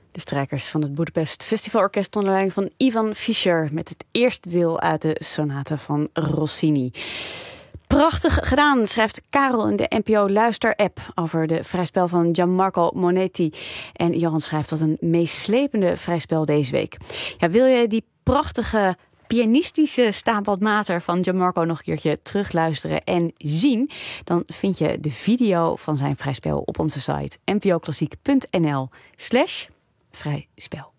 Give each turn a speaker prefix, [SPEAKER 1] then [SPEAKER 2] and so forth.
[SPEAKER 1] De strijkers van het Budapest Festivalorkest onder leiding van Ivan Fischer met het eerste deel uit de sonate van Rossini. Prachtig gedaan, schrijft Karel in de NPO Luister-app over de vrijspel van Gianmarco Monetti. En Johan schrijft wat een meeslepende vrijspel deze week. Ja, wil je die prachtige pianistische staanbadmater van Gianmarco nog een keertje terugluisteren en zien, dan vind je de video van zijn vrijspel op onze site npoklassiek.nl/vrijspel.